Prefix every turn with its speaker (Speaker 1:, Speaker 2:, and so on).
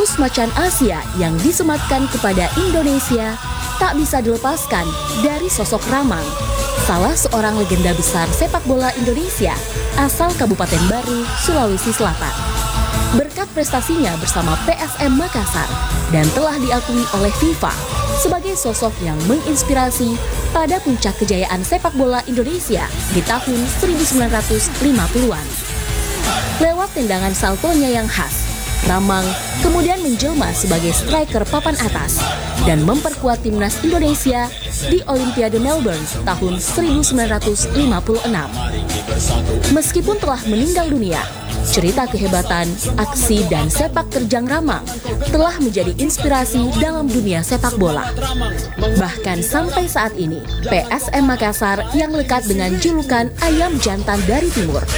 Speaker 1: status macan Asia yang disematkan kepada Indonesia tak bisa dilepaskan dari sosok Ramang, salah seorang legenda besar sepak bola Indonesia asal Kabupaten Baru, Sulawesi Selatan. Berkat prestasinya bersama PSM Makassar dan telah diakui oleh FIFA sebagai sosok yang menginspirasi pada puncak kejayaan sepak bola Indonesia di tahun 1950-an. Lewat tendangan saltonya yang khas, Ramang kemudian menjelma sebagai striker papan atas dan memperkuat timnas Indonesia di Olimpiade Melbourne tahun 1956. Meskipun telah meninggal dunia, cerita kehebatan, aksi, dan sepak terjang Ramang telah menjadi inspirasi dalam dunia sepak bola. Bahkan sampai saat ini, PSM Makassar yang lekat dengan julukan Ayam Jantan dari Timur